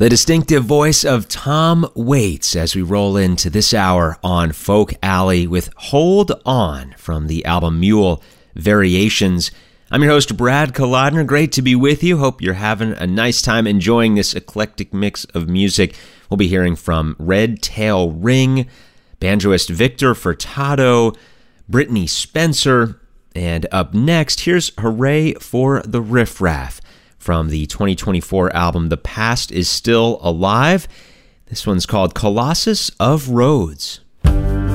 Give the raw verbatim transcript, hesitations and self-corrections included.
The distinctive voice of Tom Waits as we roll into this hour on Folk Alley with Hold On from the album Mule Variations. I'm your host, Brad Kolodner. Great to be with you. Hope you're having a nice time enjoying this eclectic mix of music. We'll be hearing from Red Tail Ring, banjoist Victor Furtado, Brittany Spencer, and up next, here's Hooray for the Riff Raff from the twenty twenty-four album The Past is Still Alive. This one's called Colossus of Rhodes.